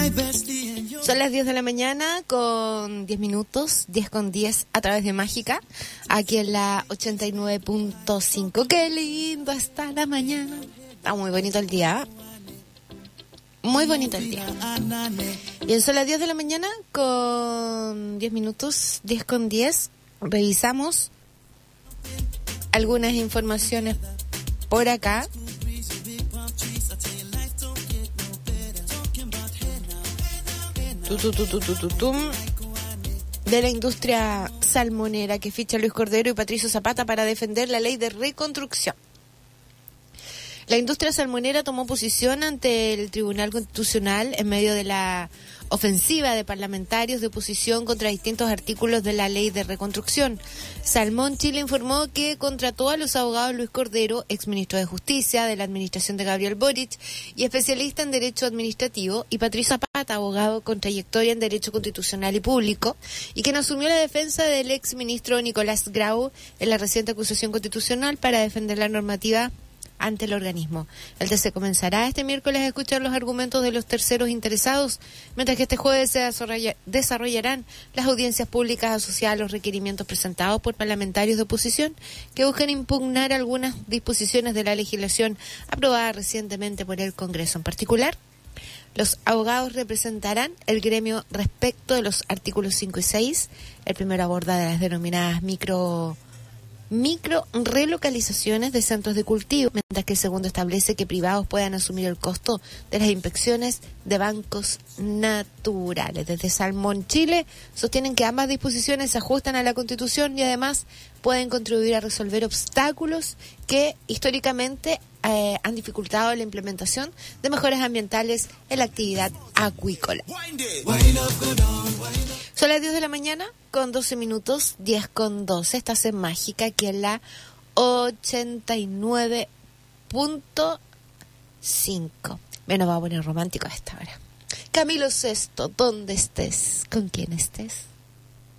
Son las 10 de la mañana con 10 minutos, 10 con 10 a través de Mágica, aquí en la 89.5. ¡Qué lindo está la mañana! Está muy bonito el día, muy bonito el día. Bien, son las 10 de la mañana con 10 minutos, 10 con 10. Revisamos algunas informaciones por acá. De la industria salmonera que ficha Luis Cordero y Patricio Zapata para defender la ley de reconstrucción. La industria salmonera tomó posición ante el Tribunal Constitucional en medio de la ofensiva de parlamentarios de oposición contra distintos artículos de la ley de reconstrucción. Salmón Chile informó que contrató a los abogados Luis Cordero, exministro de Justicia de la administración de Gabriel Boric y especialista en Derecho Administrativo, y Patricio Zapata, abogado con trayectoria en Derecho Constitucional y Público, y quien asumió la defensa del exministro Nicolás Grau en la reciente acusación constitucional para defender la normativa ante el organismo. El TC comenzará este miércoles a escuchar los argumentos de los terceros interesados, mientras que este jueves se desarrollarán las audiencias públicas asociadas a los requerimientos presentados por parlamentarios de oposición que buscan impugnar algunas disposiciones de la legislación aprobada recientemente por el Congreso. En particular, los abogados representarán el gremio respecto de los artículos 5 y 6. El primero aborda de las denominadas micro relocalizaciones de centros de cultivo, mientras que el segundo establece que privados puedan asumir el costo de las inspecciones de bancos naturales. Desde Salmón Chile sostienen que ambas disposiciones se ajustan a la Constitución y además pueden contribuir a resolver obstáculos que históricamente han dificultado la implementación de mejoras ambientales en la actividad acuícola. Son las 10 de la mañana con 12 minutos, 10 con 12. Estás en Mágica, aquí en la 89.5. Menos va a poner romántico a esta hora. Camilo Sesto, ¿dónde estés? ¿Con quién estés?